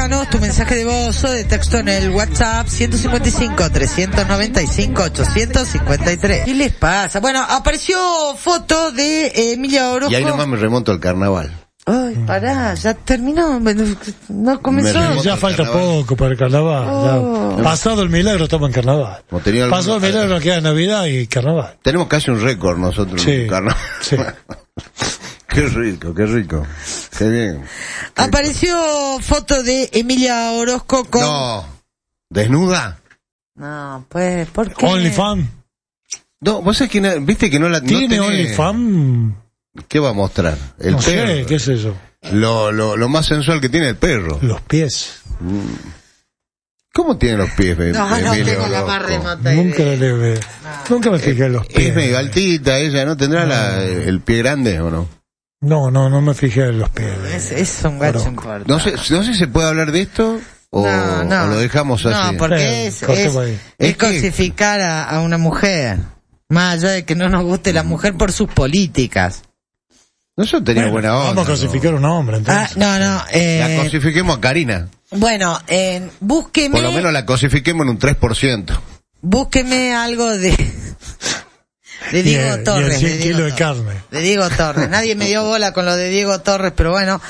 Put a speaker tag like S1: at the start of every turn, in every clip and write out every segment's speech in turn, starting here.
S1: Déjanos tu mensaje de voz o de texto en el WhatsApp 155-395-853. ¿Qué les pasa? Bueno, apareció foto de Emilia Orozco.
S2: Y ahí nomás me remonto al carnaval.
S1: Ay, pará, ya terminó, no comenzó.
S3: Ya falta poco para el carnaval. Ya. Pasado el milagro estamos en carnaval. Pasado el milagro queda Navidad y carnaval.
S2: Tenemos casi un récord nosotros en carnaval.
S3: Sí.
S2: Qué rico. Qué bien.
S1: Apareció foto de Emilia Orozco con...
S2: No. ¿Desnuda?
S1: No, pues, ¿por qué?
S3: OnlyFans.
S2: No, vos sabés que viste que no la
S3: ¿Tiene OnlyFans?
S2: ¿Qué va a mostrar? El
S3: no
S2: perro.
S3: Sé, ¿qué es eso?
S2: Lo más sensual que tiene el perro.
S3: Los pies.
S2: ¿Cómo tiene los pies?
S1: No tengo la más remota
S3: Nunca Nunca me fijé en los pies.
S2: Es medio altita ella, ¿no? ¿Tendrá el pie grande o no?
S3: No me fijé en los pies.
S1: Es un gacho importante.
S2: No sé si se puede hablar de esto o lo dejamos así.
S1: No, porque es cosificar a una mujer. Más allá de que no nos guste la mujer por sus políticas.
S2: Nosotros teníamos buena onda.
S3: Vamos a cosificar a un hombre, entonces.
S1: La
S2: cosifiquemos a Karina.
S1: Bueno, búsqueme...
S2: Por lo menos la cosifiquemos en un 3%.
S1: Búsqueme algo de Diego Torres.
S3: 100 kilos de carne.
S1: De Diego Torres. Nadie me dio bola con lo de Diego Torres, pero bueno.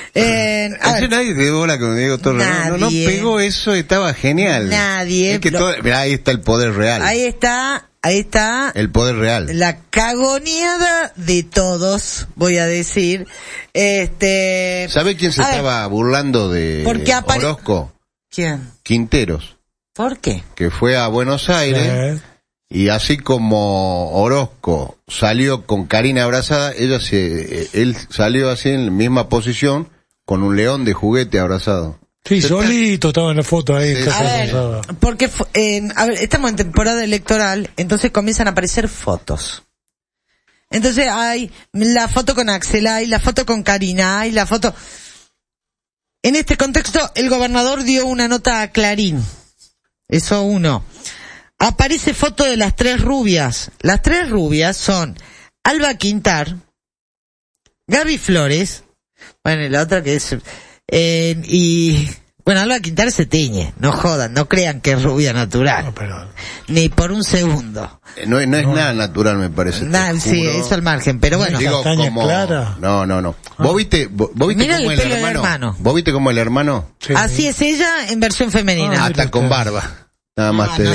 S2: Nadie te dio bola con Diego Torres. No pegó eso, estaba genial.
S1: Nadie.
S2: Es que mirá, ahí está el poder real.
S1: Ahí está.
S2: El poder real.
S1: La cagoneada de todos, voy a decir.
S2: ¿Sabe quién se estaba burlando de Orozco?
S1: ¿Quién?
S2: Quinteros.
S1: ¿Por qué?
S2: Que fue a Buenos Aires y así como Orozco salió con Karina abrazada, él salió así en la misma posición con un león de juguete abrazado.
S3: Sí, solito estaba en la foto ahí.
S1: Porque estamos en temporada electoral, entonces comienzan a aparecer fotos. Entonces hay la foto con Axel, hay la foto con Karina, hay la foto... En este contexto, el gobernador dio una nota a Clarín. Eso uno. Aparece foto de las tres rubias. Las tres rubias son Alba Quintar, Gaby Flores, bueno, y la otra que es... Alba Quintar se tiñe, no jodan, no crean que es rubia natural. Ni por un segundo.
S2: No es nada natural, me parece.
S1: Sí, eso al margen, pero bueno.
S2: Digo, como...
S3: clara.
S2: No. ¿Vos viste
S1: Mira
S2: cómo
S1: el pelo del hermano?
S2: ¿Vos viste cómo el hermano?
S1: Sí. Así es ella en versión femenina.
S2: Hasta con barba. Nada más te digo.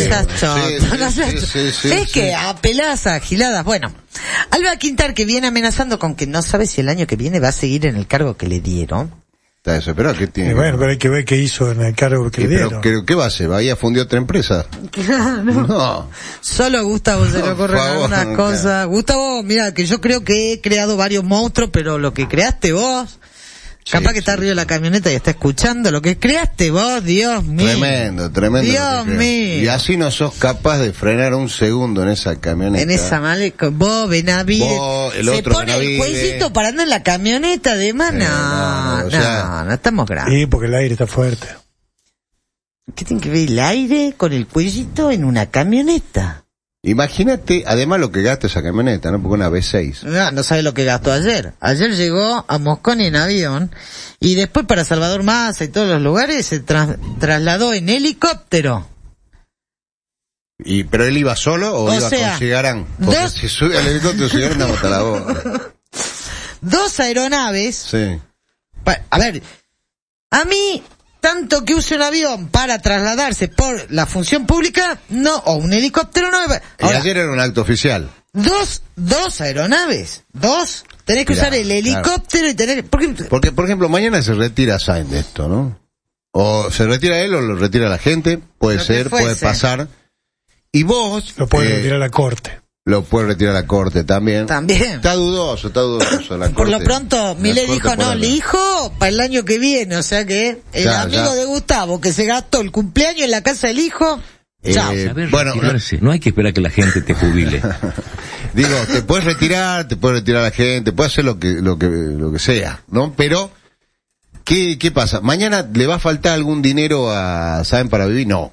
S1: Es que apelás a giladas. Bueno, Alba Quintar, que viene amenazando con que no sabe si el año que viene va a seguir en el cargo que le dieron.
S2: Está desesperado, ¿qué tiene?
S3: Bueno, pero hay que ver qué hizo en el cargo que le dieron.
S2: Pero ¿qué va a hacer? ¿Bahía fundió otra empresa?
S1: Claro. No. Solo a Gustavo se le ocurren algunas cosas. Gustavo, mira, que yo creo que he creado varios monstruos, pero lo que creaste vos... Capaz que está arriba de la camioneta y está escuchando lo que creaste vos, Dios mío.
S2: Tremendo.
S1: Dios mío.
S2: Y así no sos capaz de frenar un segundo en esa camioneta.
S1: En esa maleta. Vos, Benavides. Se pone Benavides. El cuellito para andar en la camioneta de más. No, estamos graves.
S3: Sí, porque el aire está fuerte.
S1: ¿Qué tiene que ver el aire con el cuellito en una camioneta?
S2: Imagínate, además, lo que gasta esa camioneta, ¿no? Porque una V6.
S1: No sabe lo que gastó ayer. Ayer llegó a Mosconi en avión y después para Salvador Massa y todos los lugares se trasladó en helicóptero.
S2: ¿Pero él iba solo o iba con Cigarán? Porque si sube al helicóptero Cigarán da hasta la boca.
S1: 2 aeronaves.
S2: Sí.
S1: A ver, a mí... Tanto que use un avión para trasladarse por la función pública, no, o un helicóptero, no. Ahora,
S2: y ayer era un acto oficial.
S1: Dos aeronaves. Tenés que usar el helicóptero y tener...
S2: Porque, por ejemplo, mañana se retira Sainz de esto, ¿no? O se retira él o lo retira la gente, puede ser, puede pasar. Y vos...
S3: Lo puede retirar la corte.
S2: Lo puede retirar la corte también. Está dudoso la corte.
S1: Por lo pronto, Milei dijo, no, le dijo para el año que viene, o sea que el amigo de Gustavo que se gastó el cumpleaños en la casa del hijo,
S4: no hay que esperar que la gente te jubile.
S2: Digo, te puedes retirar la gente, puedes hacer lo que sea, ¿no? Pero, ¿qué pasa? ¿Mañana le va a faltar algún dinero ¿saben para vivir? No,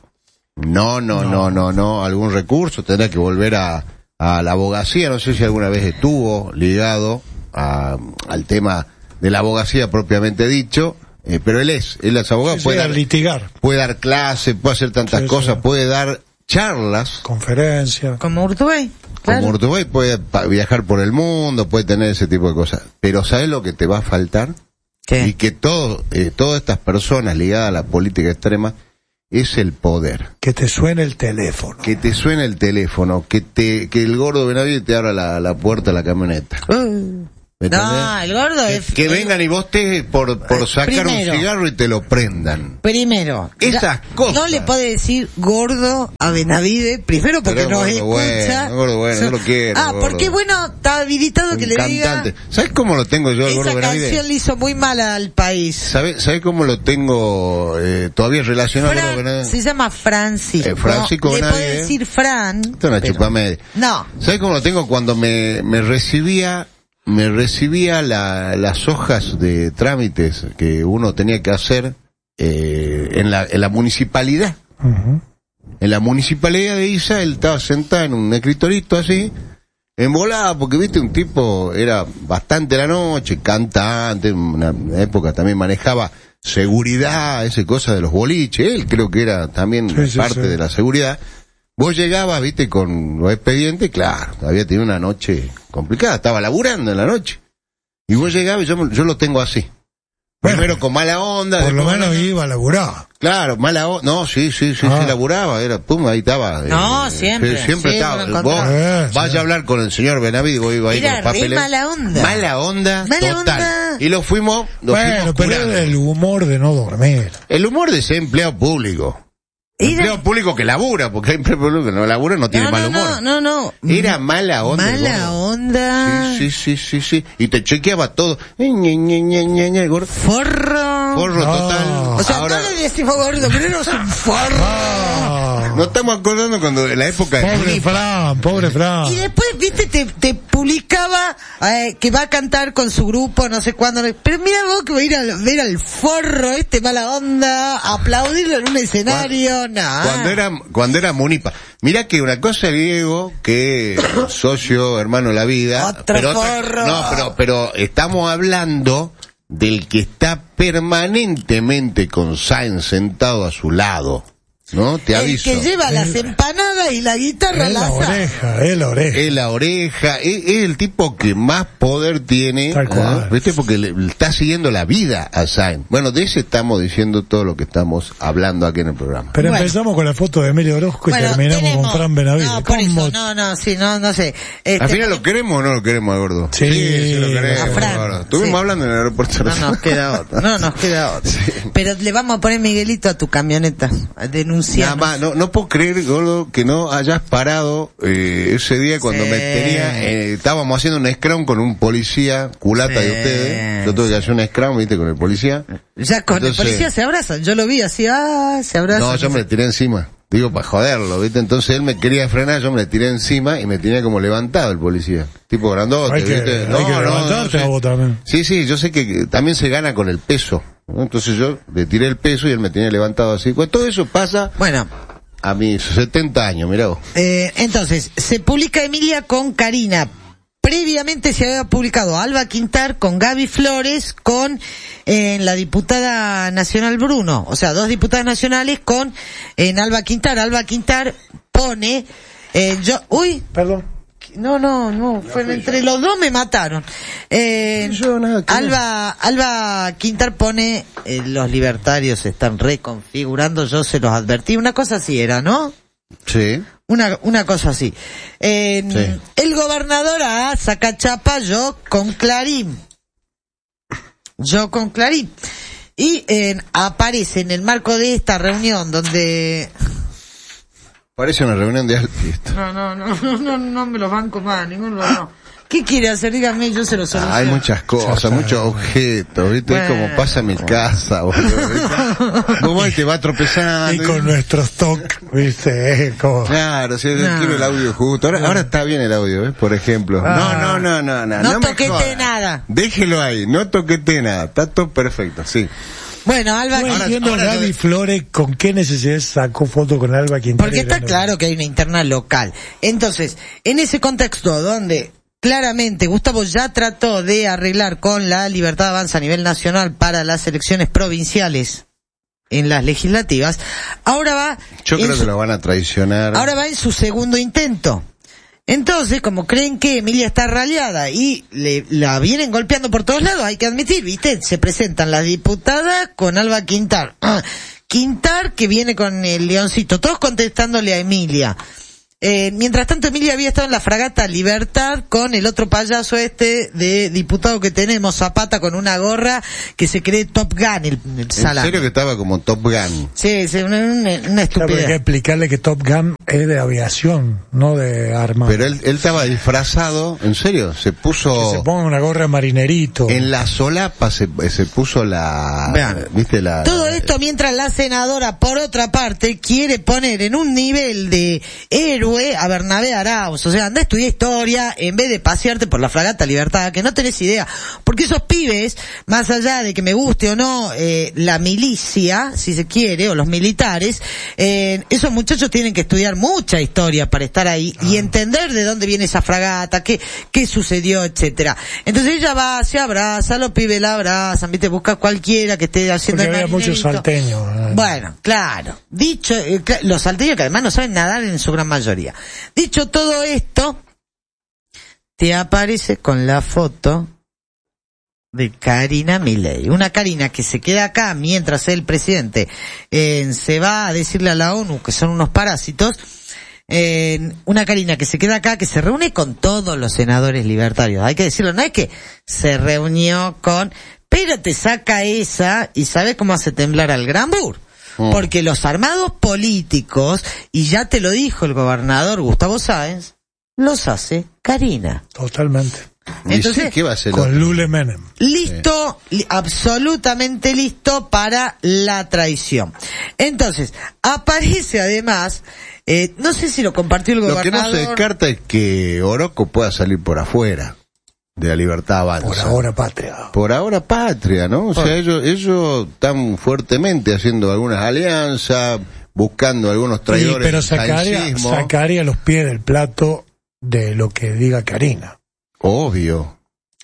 S2: algún recurso, tendrá que volver a la abogacía, no sé si alguna vez estuvo ligado al tema de la abogacía propiamente dicho, pero él es abogado,
S3: sí, puede
S2: litigar. Puede dar clases, puede hacer tantas cosas, puede dar charlas.
S3: Conferencias.
S1: Como Urtubey.
S2: Claro. Como Urtubey puede viajar por el mundo, puede tener ese tipo de cosas. Pero ¿sabes lo que te va a faltar?
S1: ¿Qué?
S2: Y que todas estas personas ligadas a la política extrema es el poder.
S3: Que te suene el teléfono.
S2: Que te suene el teléfono, que el gordo Benavides te abra la puerta de la camioneta.
S1: No, el gordo es...
S2: Que vengan y vos por sacar
S1: primero,
S2: un cigarro y te lo prendan.
S1: Primero.
S2: Esas cosas.
S1: No le puede decir gordo a Benavides, primero porque no escucha.
S2: No lo quiero.
S1: Porque está habilitado que le
S2: cantante.
S1: diga...
S2: ¿Sabes cómo lo tengo yo al gordo Benavides?
S1: Esa canción le hizo muy mal al país.
S2: ¿Sabes cómo lo tengo todavía relacionado al gordo Benavides?
S1: Se llama Francisco.
S2: Francisco Benavides.
S1: Le puede decir Fran.
S2: Esto es una chupamedia.
S1: No.
S2: ¿Sabes cómo lo tengo? Cuando me recibía las hojas de trámites que uno tenía que hacer en la municipalidad.
S3: Uh-huh.
S2: En la municipalidad de Isa, él estaba sentado en un escritorito así, embolado, porque viste, un tipo era bastante la noche, cantante, en una época también manejaba seguridad, esa cosa de los boliches, él creo que era también parte de la seguridad. Vos llegabas, viste, con los expedientes, claro, había tenido una noche complicada, estaba laburando en la noche. Y vos llegabas y yo lo tengo así. Bueno, primero con mala onda.
S3: Por lo menos iba a laburar.
S2: Claro, mala onda. No, sí, laburaba, ahí estaba.
S1: No, siempre
S2: estaba. Vos vaya a hablar con el señor Benavides, vos iba ahí con los papeles.
S1: Mala onda
S2: total. Y lo fuimos
S3: pero
S2: curando.
S3: el humor de no dormir.
S2: El humor de ser empleado público. Empleado público que labura, porque hay empleado público que no labura, no tiene mal humor.
S1: No.
S2: Era mala onda.
S1: Mala onda.
S2: Sí. Y te chequeaba todo. Forro total.
S1: O sea, ahora... no le decimos gordo, pero eres un forro.
S2: Nos estamos acordando cuando en la época
S3: de pobre Fran.
S1: Y después, viste, te publicaba que va a cantar con su grupo, no sé cuándo. Pero mira vos que va a ir a ver al forro, mala onda, aplaudirlo en un escenario.
S2: Cuando era Munipa. Mirá que una cosa, Diego, que socio, hermano de la vida. Pero estamos hablando del que está permanentemente con Sáenz sentado a su lado. ¿No? Te aviso.
S1: El que lleva las empanadas y la guitarra
S3: la oreja.
S2: Es la oreja. Es el tipo que más poder tiene. ¿Viste? Porque le está siguiendo la vida a Sáenz. Bueno, de ese estamos diciendo todo lo que estamos hablando aquí en el programa.
S3: Pero empezamos con la foto de Emilio Orozco y terminamos con Fran Benavides.
S1: No, por eso, no sé.
S2: ¿Al final lo queremos o no lo queremos, gordo?
S3: Sí,
S2: lo queremos.
S1: A Fran.
S2: Estuvimos hablando en el aeropuerto.
S1: No nos queda otra. Sí. Pero le vamos a poner Miguelito a tu camioneta.
S2: Nada más, no puedo creer, gordo, que no hayas parado ese día cuando me tenía, estábamos haciendo un scrum con un policía culata de ustedes. Yo tuve que hacer un scrum, viste, con el policía.
S1: Ya con el policía se abrazan, yo lo vi así, se abrazan.
S2: No, yo me le tiré encima. Digo, para joderlo, ¿viste? Entonces él me quería frenar, yo me le tiré encima y me tenía como levantado el policía. Tipo grandote, ¿viste?
S3: Hay que levantarte a vos también.
S2: Sí, yo sé que también se gana con el peso, ¿no? Entonces yo le tiré el peso y él me tenía levantado así. Pues todo eso pasa...
S1: Bueno.
S2: A mis 70 años, mirá vos.
S1: Entonces, se publica Emilia con Karina. Previamente se había publicado Alba Quintar con Gaby Flores con la diputada nacional Bruno. O sea, 2 diputadas nacionales con Alba Quintar. Alba Quintar pone...
S3: Perdón.
S1: No, fue entre los dos me mataron. Alba Quintar pone, los libertarios se están reconfigurando, yo se los advertí, una cosa así era, ¿no?
S2: Sí.
S1: Una cosa así. Sí. El gobernador saca chapa, yo con Clarín. Y aparece en el marco de esta reunión donde...
S2: Parece una reunión de artistas.
S1: No me los banco más, ninguno no. ¿Qué quiere hacer? Dígame, yo se lo soluciono.
S2: Hay muchas cosas, muchos objetos, ¿viste? Bueno. Es como pasa en mi casa, boludo. ¿Cómo te va tropezando?
S3: Y con nuestros toques, ¿viste? Como...
S2: Claro, si quiero el audio justo. Ahora está bien el audio, ¿ves? Por ejemplo.
S1: No toquete nada.
S2: Déjelo ahí, no toquete nada. Está todo perfecto, sí.
S1: Bueno, Alba...
S3: Entiendo Gaby Flores, ¿con qué necesidad sacó foto con Alba Quintana?
S1: Porque está claro que hay una interna local. Entonces, en ese contexto donde claramente Gustavo ya trató de arreglar con la Libertad Avanza a nivel nacional para las elecciones provinciales en las legislativas. Ahora va...
S2: Yo creo que lo van a traicionar.
S1: Ahora va en su segundo intento. Entonces, como creen que Emilia está raleada y la vienen golpeando por todos lados, hay que admitir, ¿viste? Se presentan las diputadas con Alba Quintar. Quintar que viene con el leoncito, todos contestándole a Emilia. Mientras tanto, Emilia había estado en la fragata Libertad con el otro payaso de diputado que tenemos, Zapata, con una gorra que se cree Top Gun, el salame.
S2: ¿En serio que estaba como Top Gun?
S1: Sí, una estupidez.
S3: Claro, hay que explicarle que Top Gun es de aviación, no de armas.
S2: Pero él estaba disfrazado, ¿en serio? Se puso...
S3: Que se ponga una gorra de marinerito.
S2: En la solapa se puso la...
S1: Vean,
S2: ¿viste?
S1: Todo esto mientras la senadora, por otra parte, quiere poner en un nivel de héroe a Bernabé Arauz. O sea, anda a estudiar historia en vez de pasearte por la fragata Libertad, que no tenés idea. Porque esos pibes, más allá de que me guste o no la milicia, si se quiere, o los militares, esos muchachos tienen que estudiar mucha historia para estar ahí y entender de dónde viene esa fragata, qué sucedió, etcétera. Entonces ella va, se abraza, los pibes la abrazan, viste, busca cualquiera que esté haciendo
S3: porque
S1: el
S3: había muchos salteños.
S1: Bueno, claro. Dicho, los salteños que además no saben nadar en su gran mayoría. Dicho todo esto, te aparece con la foto de Karina Milei. Una Karina que se queda acá mientras el presidente se va a decirle a la ONU que son unos parásitos. Una Karina que se queda acá, que se reúne con todos los senadores libertarios. Hay que decirlo, no es que se reunió con... Pero te saca esa y ¿sabes cómo hace temblar al Granbur? Porque los armados políticos, y ya te lo dijo el gobernador Gustavo Sáenz, los hace Karina.
S3: Totalmente.
S1: Entonces,
S2: ¿qué va a hacer?
S3: Con Lule Menem.
S1: Listo, absolutamente listo para la traición. Entonces, aparece además, no sé si lo compartió el gobernador.
S2: Lo que no se descarta es que Orozco pueda salir por afuera de la Libertad Avanza.
S3: Por ahora patria.
S2: Por ahora patria, ¿no? O sea, ellos están fuertemente haciendo algunas alianzas, buscando algunos traidores.
S3: Pero sacaría los pies del plato de lo que diga Karina.
S2: Obvio.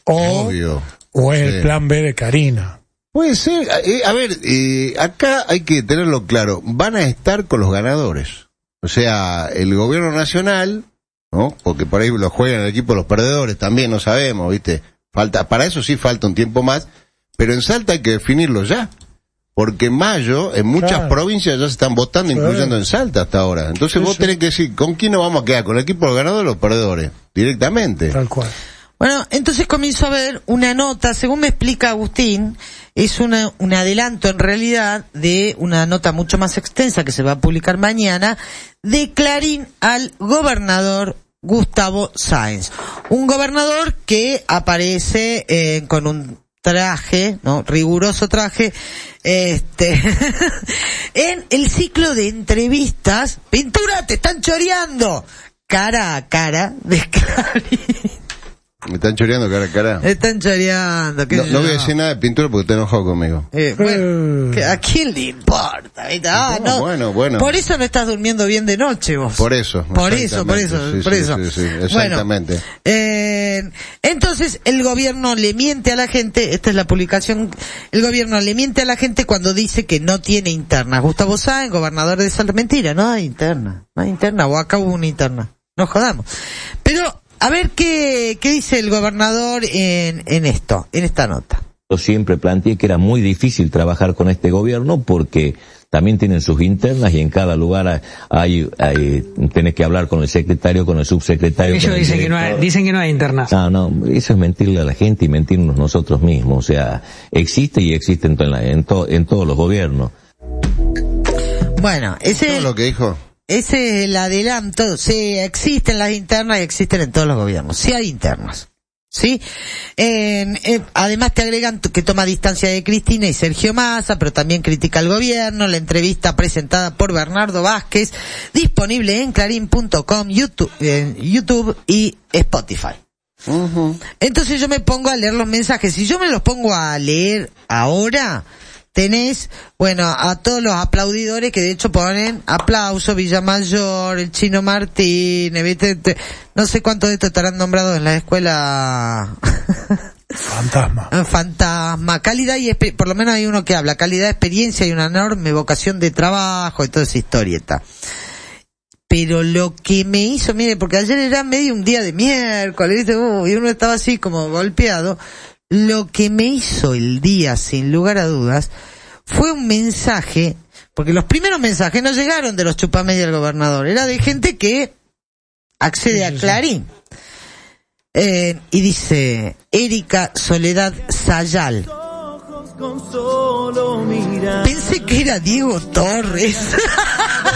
S3: O es el plan B de Karina.
S2: Puede ser. A ver, acá hay que tenerlo claro. Van a estar con los ganadores. O sea, el gobierno nacional, ¿no? Porque por ahí lo juegan el equipo de los perdedores también, no sabemos, ¿viste? Para eso sí falta un tiempo más, pero en Salta hay que definirlo ya. Porque en mayo, en muchas provincias ya se están votando, incluyendo en Salta hasta ahora. Entonces vos tenés que decir, ¿con quién nos vamos a quedar? ¿Con el equipo de los ganadores o los perdedores? Directamente.
S3: Tal cual.
S1: Bueno, entonces comienzo a ver una nota, según me explica Agustín, es un adelanto en realidad de una nota mucho más extensa que se va a publicar mañana, de Clarín al gobernador Gustavo Sáenz. Un gobernador que aparece con un traje, ¿no? Riguroso traje, en el ciclo de entrevistas. Pintura, te están choreando. Cara a cara de Clarín.
S2: Me están choreando cara a cara.
S1: Me están choreando.
S2: No voy a decir nada de pintura porque está enojado conmigo.
S1: Bueno, ¿a quién le importa?
S2: Bueno.
S1: Por eso no estás durmiendo bien de noche vos.
S2: Por eso. Sí, exactamente.
S1: Bueno, entonces el gobierno le miente a la gente, esta es la publicación, el gobierno le miente a la gente cuando dice que no tiene internas. Gustavo Sáenz, gobernador de Salta, mentira, no hay interna, o acá hubo una interna. No jodamos. Pero, a ver qué dice el gobernador en esta nota.
S4: Yo siempre planteé que era muy difícil trabajar con este gobierno porque también tienen sus internas y en cada lugar tenés que hablar con el secretario, con el subsecretario.
S5: Ellos dicen que no hay internas.
S4: No, eso es mentirle a la gente y mentirnos nosotros mismos. O sea, existe y existe en todos los gobiernos.
S1: Bueno, ese
S2: es lo que dijo.
S1: Ese es el adelanto. Sí, existen las internas y existen en todos los gobiernos. Sí hay internas. ¿Sí? Además te agregan que toma distancia de Cristina y Sergio Massa, pero también critica al gobierno. La entrevista presentada por Bernardo Vázquez, disponible en clarín.com, YouTube y Spotify.
S2: Uh-huh.
S1: Entonces yo me pongo a leer los mensajes. Si yo me los pongo a leer ahora, tenés, bueno, a todos los aplaudidores que de hecho ponen aplauso, Villamayor, el Chino Martínez, ¿viste? No sé cuántos de estos estarán nombrados en la escuela. Fantasma, calidad y por lo menos hay uno que habla, calidad, experiencia y una enorme vocación de trabajo y toda esa historieta. Pero lo que me hizo, mire, porque ayer era medio un día de miércoles, ¿viste? Y uno estaba así como golpeado. Lo que me hizo el día, sin lugar a dudas, fue un mensaje, porque los primeros mensajes no llegaron de los chupamedia del gobernador, era de gente que accede a Clarín. Y dice, Erika Soledad Sayal. Pensé que era Diego Torres.